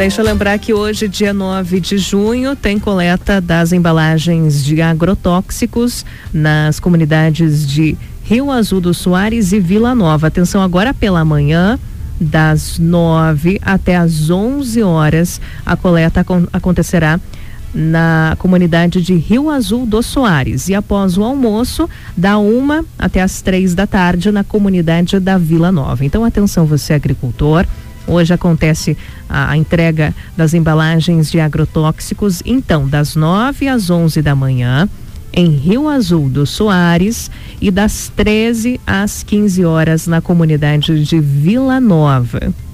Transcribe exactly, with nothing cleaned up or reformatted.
Deixa eu lembrar que hoje, dia nove de junho, tem coleta das embalagens de agrotóxicos nas comunidades de Rio Azul do Soares e Vila Nova. Atenção, agora pela manhã, das nove até as onze horas, a coleta acon- acontecerá na comunidade de Rio Azul do Soares, e após o almoço, da uma até as três da tarde, na comunidade da Vila Nova. Então, atenção, você agricultor, hoje acontece a, a entrega das embalagens de agrotóxicos, então, das nove às onze da manhã, em Rio Azul do Soares, e das treze às quinze horas na comunidade de Vila Nova.